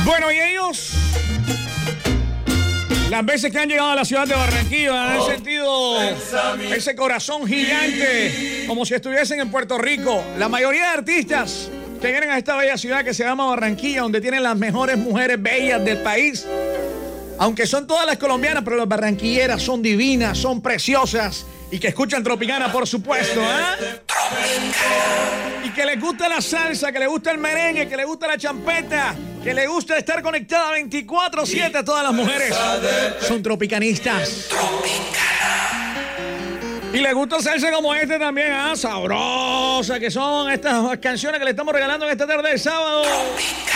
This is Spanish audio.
Bueno, y ellos, las veces que han llegado a la ciudad de Barranquilla, han sentido ese corazón gigante, como si estuviesen en Puerto Rico. La mayoría de artistas que vienen a esta bella ciudad que se llama Barranquilla, donde tienen las mejores mujeres bellas del país, aunque son todas las colombianas, pero las barranquilleras son divinas, son preciosas, y que escuchan Tropicana, por supuesto, ¿eh? Y que les gusta la salsa, que les gusta el merengue, que les gusta la champeta, que les gusta estar conectada 24/7 a todas las mujeres. Son tropicanistas. Y les gusta salsa como este también, ¿ah? Sabrosa, que son estas canciones que le estamos regalando en esta tarde de sábado.